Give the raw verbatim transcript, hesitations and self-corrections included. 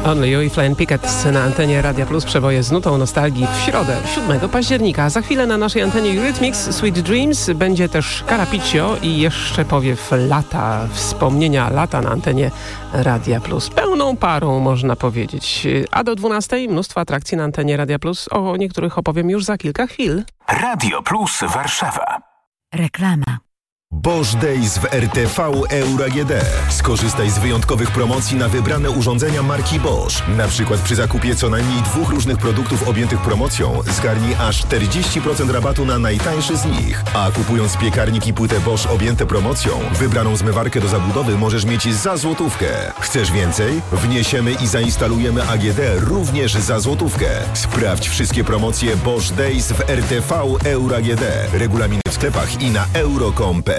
Only You i Flying Pickets na antenie Radia Plus. Przeboje z nutą nostalgii w środę, siódmego października. Za chwilę na naszej antenie Eurythmics, Sweet Dreams. Będzie też Carapiccio i jeszcze powiew lata. Wspomnienia lata na antenie Radia Plus. Pełną parą, można powiedzieć. A do dwunastej mnóstwo atrakcji na antenie Radia Plus. O niektórych opowiem już za kilka chwil. Radio Plus Warszawa. Reklama. Bosch Days w R T V Euro A G D. Skorzystaj z wyjątkowych promocji na wybrane urządzenia marki Bosch. Na przykład przy zakupie co najmniej dwóch różnych produktów objętych promocją zgarnij aż czterdzieści procent rabatu na najtańszy z nich. A kupując piekarnik i płytę Bosch objęte promocją, wybraną zmywarkę do zabudowy możesz mieć za złotówkę. Chcesz więcej? Wniesiemy i zainstalujemy A G D również za złotówkę. Sprawdź wszystkie promocje Bosch Days w R T V Euro A G D. Regulaminy w sklepach i na euro kropka com kropka pe el.